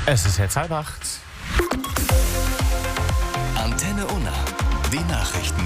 Es ist jetzt 7:30. Antenne Unna. Die Nachrichten.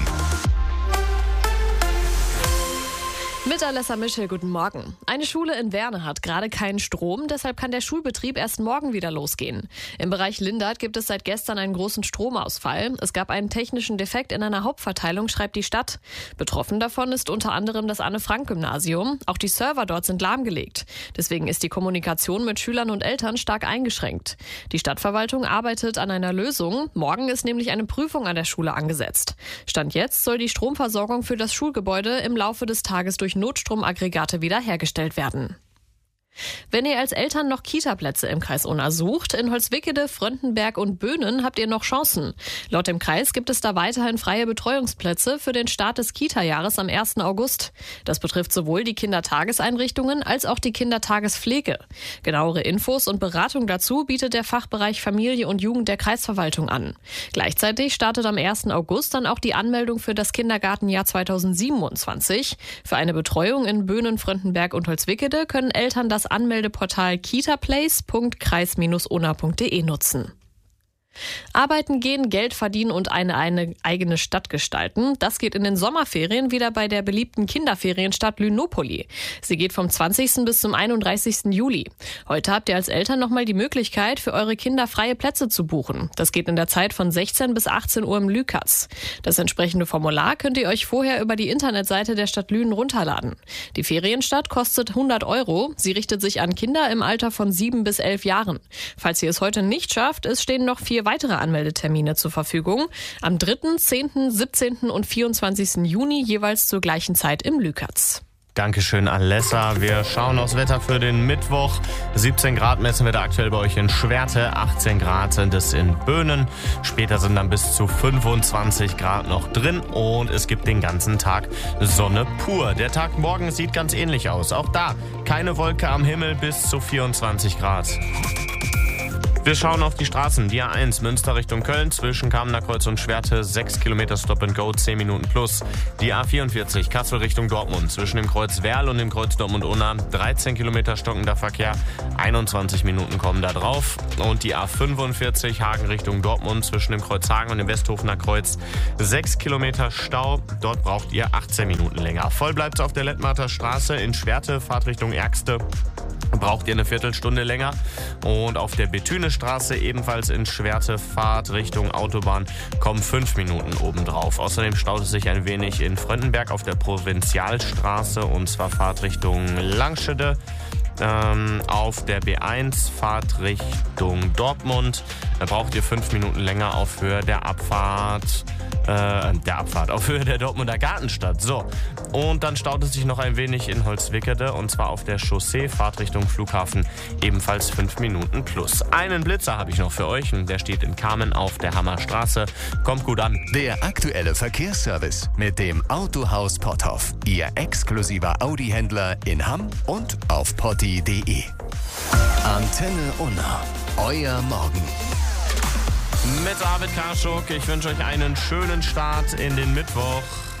Mit Alessa Michel, guten Morgen. Eine Schule in Werne hat gerade keinen Strom, deshalb kann der Schulbetrieb erst morgen wieder losgehen. Im Bereich Lindert gibt es seit gestern einen großen Stromausfall. Es gab einen technischen Defekt in einer Hauptverteilung, schreibt die Stadt. Betroffen davon ist unter anderem das Anne-Frank-Gymnasium. Auch die Server dort sind lahmgelegt. Deswegen ist die Kommunikation mit Schülern und Eltern stark eingeschränkt. Die Stadtverwaltung arbeitet an einer Lösung. Morgen ist nämlich eine Prüfung an der Schule angesetzt. Stand jetzt soll die Stromversorgung für das Schulgebäude im Laufe des Tages durch Notstromaggregate wiederhergestellt werden. Wenn ihr als Eltern noch Kita-Plätze im Kreis Unna sucht, in Holzwickede, Fröndenberg und Böhnen habt ihr noch Chancen. Laut dem Kreis gibt es da weiterhin freie Betreuungsplätze für den Start des Kita-Jahres am 1. August. Das betrifft sowohl die Kindertageseinrichtungen als auch die Kindertagespflege. Genauere Infos und Beratung dazu bietet der Fachbereich Familie und Jugend der Kreisverwaltung an. Gleichzeitig startet am 1. August dann auch die Anmeldung für das Kindergartenjahr 2027. Für eine Betreuung in Böhnen, Fröndenberg und Holzwickede können Eltern das Anmeldeportal kitaplace.kreis-unna.de nutzen. Arbeiten gehen, Geld verdienen und eine eigene Stadt gestalten. Das geht in den Sommerferien wieder bei der beliebten Kinderferienstadt Lynopoli. Sie geht vom 20. bis zum 31. Juli. Heute habt ihr als Eltern nochmal die Möglichkeit, für eure Kinder freie Plätze zu buchen. Das geht in der Zeit von 16 bis 18 Uhr im Lükatz. Das entsprechende Formular könnt ihr euch vorher über die Internetseite der Stadt Lünen runterladen. Die Ferienstadt kostet 100 €. Sie richtet sich an Kinder im Alter von 7 bis 11 Jahren. Falls ihr es heute nicht schafft, es stehen noch 4 weitere Anmeldetermine zur Verfügung. Am 3., 10., 17. und 24. Juni jeweils zur gleichen Zeit im Lükatz. Dankeschön, Alessa. Wir schauen aufs Wetter für den Mittwoch. 17 Grad messen wir da aktuell bei euch in Schwerte, 18 Grad sind es in Böhnen. Später sind dann bis zu 25 Grad noch drin und es gibt den ganzen Tag Sonne pur. Der Tag morgen sieht ganz ähnlich aus. Auch da keine Wolke am Himmel, bis zu 24 Grad. Wir schauen auf die Straßen. Die A1 Münster Richtung Köln zwischen Kamener Kreuz und Schwerte 6 Kilometer Stop and Go, 10 Minuten plus. Die A44 Kassel Richtung Dortmund zwischen dem Kreuz Werl und dem Kreuz Dortmund-Unna 13 Kilometer stockender Verkehr, 21 Minuten kommen da drauf. Und die A45 Hagen Richtung Dortmund zwischen dem Kreuz Hagen und dem Westhofener Kreuz 6 Kilometer Stau. Dort braucht ihr 18 Minuten länger. Voll bleibt es auf der Lettmarter Straße in Schwerte, Fahrt Richtung Ergste. Braucht ihr eine Viertelstunde länger. Und auf der Bethüne-Straße ebenfalls in Schwerte, Fahrt Richtung Autobahn, kommen 5 Minuten obendrauf. Außerdem staut es sich ein wenig in Fröndenberg auf der Provinzialstraße und zwar Fahrt Richtung Langschede. Auf der B1 Fahrt Richtung Dortmund. Da braucht ihr 5 Minuten länger auf Höhe der Abfahrt. Auf Höhe der Dortmunder Gartenstadt. So, und dann staut es sich noch ein wenig in Holzwickede und zwar auf der Chaussee, Fahrt Richtung Flughafen, ebenfalls 5 Minuten plus. Einen Blitzer habe ich noch für euch und der steht in Kamen auf der Hammerstraße. Kommt gut an. Der aktuelle Verkehrsservice mit dem Autohaus Potthoff. Ihr exklusiver Audi-Händler in Hamm und auf potti.de. Antenne Unna. Euer Morgen. Mit Arvid Karschuk. Ich wünsche euch einen schönen Start in den Mittwoch.